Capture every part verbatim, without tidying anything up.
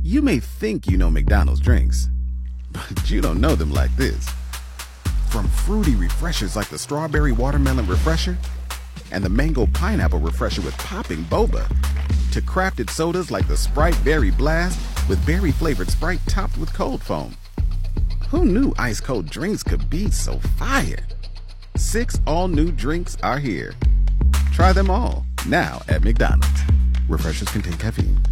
You may think you know McDonald's drinks, but you don't know them like this. From fruity refreshers like the Strawberry Watermelon Refresher and the Mango Pineapple Refresher with popping boba, to crafted sodas like the Sprite Berry Blast with berry-flavored Sprite topped with cold foam. Who knew ice-cold drinks could be so fire? Six all-new drinks are here. Try them all, now at McDonald's. Refreshers contain caffeine.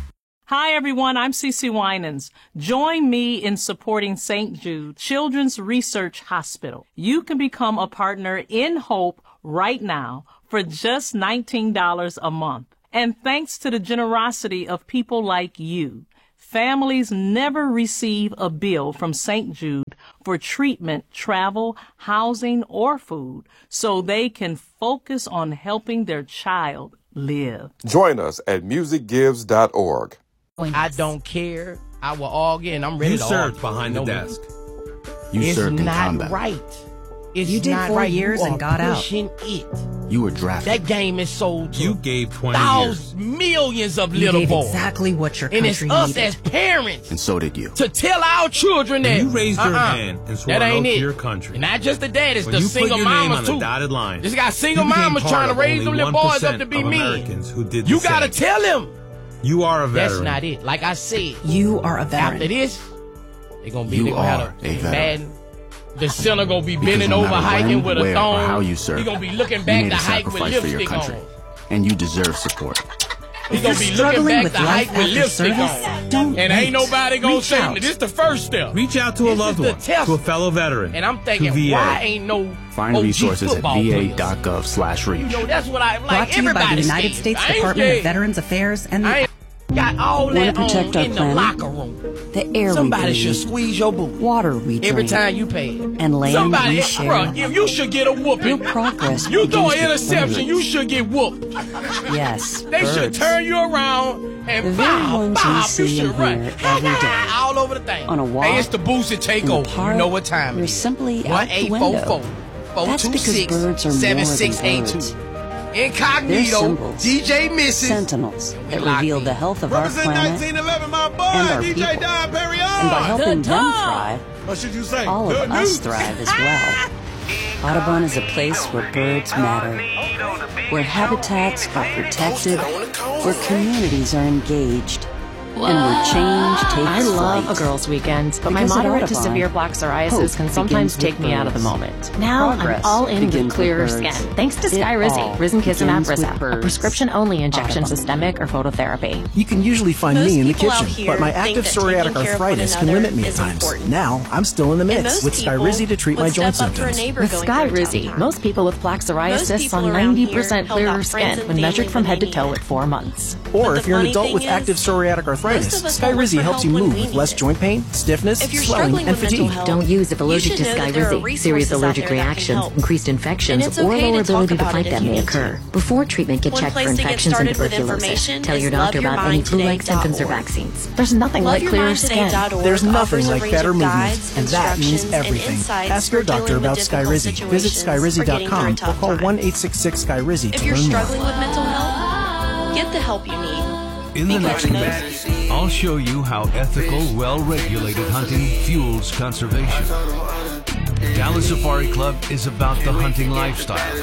Hi, everyone. I'm Cece Winans. Join me in supporting Saint Jude Children's Research Hospital. You can become a partner in Hope right now for just nineteen dollars a month. And thanks to the generosity of people like you, families never receive a bill from Saint Jude for treatment, travel, housing, or food, so they can focus on helping their child live. Join us at music gives dot org. I don't care. I will argue, and I'm ready you to served argue. behind no, the desk. You it's served in not combat. right. It's You did not four right. years you and are got out. pushing it. You were drafted. That game is sold to You gave twenty thousands, years. millions of You little gave boys. exactly what your And country it's us needed. as parents And so did you. to tell our children that And you raised your uh-uh, hand and swore that an ain't oath to it. your country. And not just the dad, it's When the you put single your name mamas on too. the dotted line, This got single you became mamas part trying to of raise only them little boys up to one percent be of men. Americans who did the You gotta same. tell them. You are a That's veteran. not it. Like I said, You are a veteran. after this, they're gonna be You they gonna have are a, a veteran. Madden. The center gonna be Because bending no over matter hiking when, with a where, or thong. how you served, He gonna be looking you back made to a hike with sacrifice for your lipstick country, on. and you deserve support. He gonna be looking struggling back with to life hike with after lipstick service? on. Don't And wait. ain't nobody gonna Reach say out. this the first step. Reach out to a This loved is the one, test. to a fellow veteran. And I'm thinking, to V A. why ain't no Find O G resources at football v a players? dot gov slash reach. You know, that's what I like. Brought to you by the everybody United scared. States I ain't Department scared. of Veterans Affairs and I the ain't got all Wanna that protect on our in the planet? locker room. The air Somebody we should breathe, squeeze your boot water we drink, every time you pay it. and land Somebody, we share. bruh, you, you should get a whooping. Real progress You throw an begins with interception, you birds. should get whooped. Yes, They should birds. turn you around and The very bow, ones bow. we You see should and run hear every day. all over the thing. On a walk, Hey, it's the Boosie in the takeover. You park, know what time or it is. simply out One the eight four window. four four That's two because six birds are seven more six than eight two. birds. They're Incognito, symbols, D J Missus sentinels that locked reveal in. the health of our Represent planet nineteen eleven, my boy, and our D J people. Don Perignon. And by helping them thrive, What should you say? all Good of us news? thrive as well. Audubon is a place where birds matter, where habitats are protected, where communities are engaged, and where change takes I love flight. a girls' weekend, but my Because at moderate to Audubon, severe black psoriasis hope can sometimes begins take with me out of the birds. moment. Now Progress I'm all in with begins with clearer birds. skin, thanks to It Skyrizi, all Risankizumab begins with Rizal, a birds. prescription-only injection, Audubon. systemic or phototherapy. You can usually find Most me in the people out kitchen, here but my think active that psoriatic taking care of one arthritis can another limit me at is times. important. Now, I'm still in the And mix most with people Skyrizi to treat would my joint step up for a symptoms. neighbor With going through a tough Skyrizi, time. most people with plaque Most psoriasis people saw around ninety here percent help clearer out friends skin and when measured family from when head they to toe need at four months. Or But if the you're an funny adult thing with is, active psoriatic arthritis, most of us don't look Skyrizi for helps help you when move we with need less it. joint pain, stiffness, If you're swelling, struggling and with mental fatigue. health, Don't use if you allergic should to know that there are Skyrizi. Serious resources out allergic there that can reactions, help. increased infections, And it's or okay lower to talk ability to about fight it if them you may need to. occur. Before treatment, get One checked for place to get infections and started with tuberculosis. information Tell your is doctor about any flu-like symptoms or love your mind vaccines. There's nothing like clearer skin. There's nothing like better movement, guides, and that means instructions, and everything. insights Ask your for doctor dealing with about difficult Skyrizi. Visit situations skyrizi or dot getting through com a or tough call time. one eight six six Skyrizi If to you're learn more. struggling with mental health, get the help you need. In the next minute, I'll show you how ethical, well-regulated hunting fuels conservation. Dallas Safari Club is about the hunting lifestyle.